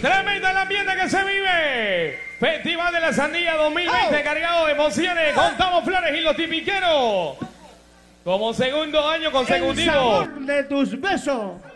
Tremendo el ambiente que se vive. Festival de la Sandía 2020 cargado de emociones. Contamos Flores y los tipiqueros. Como segundo año consecutivo. El sabor de tus besos.